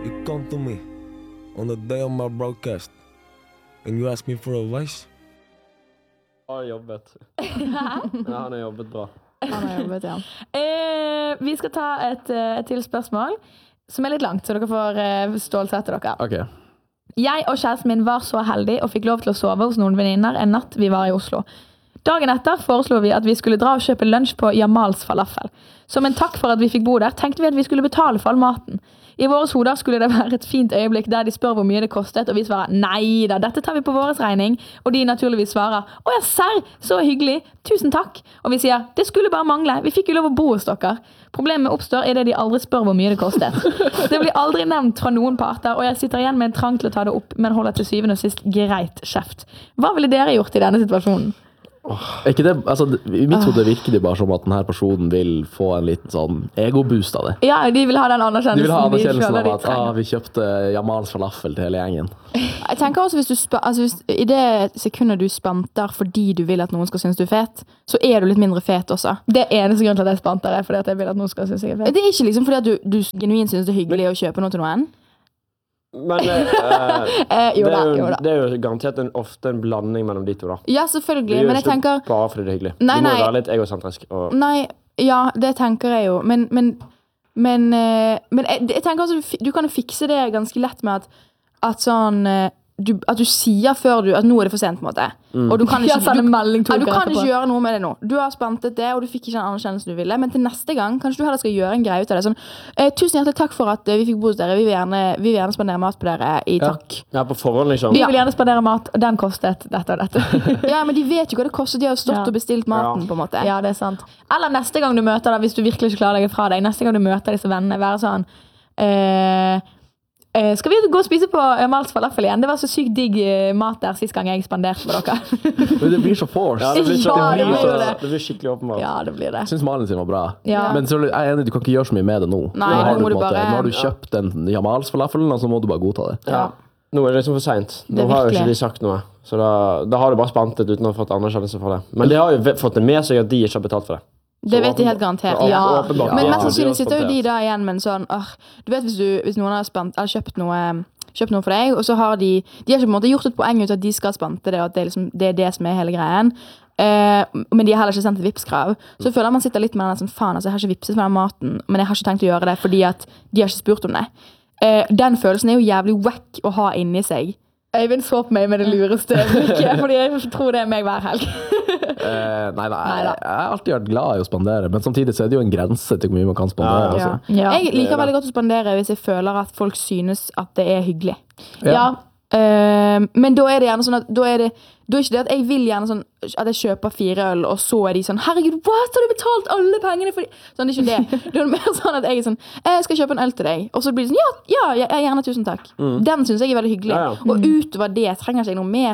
You come to me on the day of my broadcast and you ask me for advice? Han har jobbet. Ja, han har jobbet bra. Han har jobbet, ja. Vi skal ta et til spørsmål, som litt langt, så dere får stålsette dere. Ok. Jeg og kjæresten min var så heldig og fikk lov til å sove hos noen venninner en natt vi var i Oslo. Dagen etter foreslo vi at vi skulle dra og kjøpe lunsj på Jamals falafel. Som en takk for at vi fikk bo der, tenkte vi at vi skulle betale for all maten. I våre hoder skulle det være et fint øyeblikk der de spør hvor mye det kostet, og vi svarer nei da, dette tar vi på våres regning, og de naturligvis svarer å ja, serr, så hyggelig, tusen takk. Og vi sier, det skulle bare mangle, vi fikk jo lov å bo hos dere. Problemet oppstår i det de aldri spør hvor mye det kostet. Det blir aldri nevnt fra noen parter, og jeg sitter igjen med en trang til å ta det opp, men holder til syvende og sist greit kjeft. Hva ville dere gjort i denne situasjonen? Ikke det, altså, I mitt hode virker det bare som at denne personen vil få en liten sånn ego-boost av det. Ja, de vil ha den anerkjennelsen. De vil ha anerkjennelsen føler av at vi kjøpte Jamals falafel til hele gjengen. Jeg tenker også hvis i det sekundet du spanter fordi du vil at noen skal synes du er fet, så er du litt mindre fet også. Det eneste grunn til at jeg spanter er fordi at jeg vil at noen skal synes jeg er fet. Det er ikke liksom fordi at du genuint synes det er hyggelig å kjøpe noe til noen. Men Jo da. det er jo garantert ofte en blanding mellom de to da. Ja, selvfølgelig, men jeg tenker... Bare fordi det er hyggelig. Nei, du må være litt egosentrisk. Nei, ja, det tenker jeg jo. Men jeg tenker også, du kan jo fikse det ganske lett med at sånn... At du sier før at nå er det for sent på en måte. Og du kan ikke, du kan ikke gjøre noe med det nå. Du har spantet det, og du fikk ikke den anerkjennelsen du ville. Men til neste gang, kanskje du heller skal gjøre en greie ut av det. Sånn, tusen hjertelig takk for at vi fikk bo hos dere. Vi vil gjerne spandere mat på dere i takk. Ja, på forhånd liksom. Vi vil gjerne spandere mat, og den kostet dette og dette. Ja, men de vet jo hva det koster. De har stått og bestilt maten på en måte. Ja, det er sant. Eller neste gang du møter deg, hvis du virkelig ikke klarer deg fra deg, neste gang du møter disse vennene, være sånn... skal vi gå og spise på Jamals falafel igjen? Det var så sykt digg mat der sist gang jeg spanderte på dere. Men det blir så forced. Ja, det det blir skikkelig åpenbart. Ja, det blir det. Jeg synes Malin sin var bra. Ja. Men så er jeg enig, du kan ikke gjøre så mye med det nå. Nei, nå har du kjøpt den Jamals falafelen, og så må du bare godta det. Ja. Nå er det liksom for sent. Nå har jo ikke de sagt noe. Så da har du bare spantet uten å ha fått anerkjennelse for det. Men de har jo fått det med seg at de ikke har betalt for det. Det vet de helt garantert. Ja. Men mest sannsynlig sitter jo de da igjen med en sånn du vet hvis noen har kjøpt noe for deg, og så har de har ikke på en måte gjort et poeng ut at de skal spante det, og at det er det som er hele greien. Men de har heller ikke sendt et vipskrav. Så føler man sitter litt med den sånn, faen, altså, jeg har ikke vipset for den maten, men jeg har ikke tenkt å gjøre det fordi at de har ikke spurt om det. Den følelsen er jo jævlig wack å ha inni seg. Øyvind så på meg med det lureste blikket, fordi jeg tror det er meg hver helg. Nei, jeg har alltid vært glad i å spandere, men samtidig så er det jo en grense til hvor mye man kan spandere. Ja. Ja. Jeg liker veldig godt å spandere hvis jeg føler at folk synes at det er hyggelig. Ja. Men da er det gjerne sånn at da er ikke det at jeg vil gjerne sånn at jeg kjøper 4 øl, og så er de sånn, herregud, what, har du betalt alle pengene for de? Sånn, det er ikke det. Det er mer sånn at jeg er sånn, jeg skal kjøpe en øl til deg, og så blir det sånn, ja, jeg gjerne tusen takk. Den synes jeg er veldig hyggelig. Ja. Og utover det trenger jeg ikke noe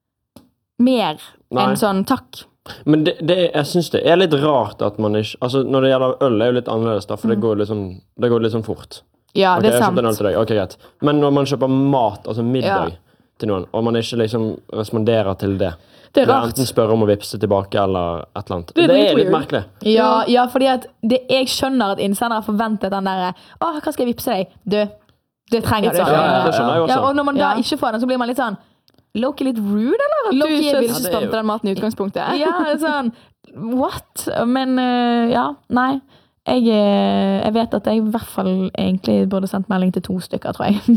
mer enn sånn takk. Men jeg synes det er litt rart at man ikke, altså når det gjelder øl er jo litt annerledes da, for det går litt sånn fort. Ja, Okay, det er sant. jeg kjøpte en øl til deg, ok, greit. Men når man kjøper mat, altså middag til noen, og man ikke liksom responderer til det, Det er rart. enten spørre om å vipse tilbake eller et eller annet. Det er litt merkelig. Ja, fordi at jeg skjønner at innsender har forventet den der, hva skal jeg vipse deg? Det trenger du ikke. Ja, det skjønner jeg også. Ja, og når man da ikke får den, så blir man litt sånn, Loki litt rude, eller? At Loki du vil ikke ikke spante den maten i utgangspunktet. Ja, sånn, what? Men nei. Jeg vet at jeg i hvert fall egentlig burde sendt melding til 2 stykker, tror jeg.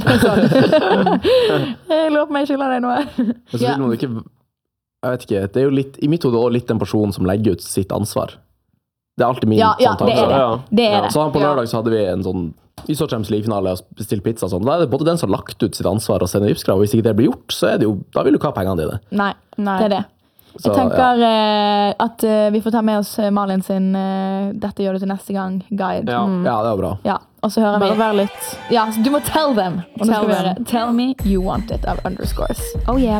Jeg lurer på meg skylder deg noe. Men så vil man ikke, jeg vet ikke, det er jo litt, i mitt hode også litt den personen som legger ut sitt ansvar. Det er alltid min Ja, sånn det er det. Det er det. Så på lørdag så hadde vi en sånn i Champions League-finale og bestilt pizza og sånn. Da er det både den som har lagt ut sitt ansvar og sender vipskrav, og hvis ikke det blir gjort, så er det jo, da vil du ikke ha pengene dine. Nei, det er det. Så, Jeg tenker at vi får ta med oss Malin sin dette gjør du til neste gang guide. Ja. Ja, det er bra. Ja, og så hører vi. Bare vær litt. Ja, så du må tell them. Og nå skal vi Tell høre Tell me you want it av Underscores. Oh yeah.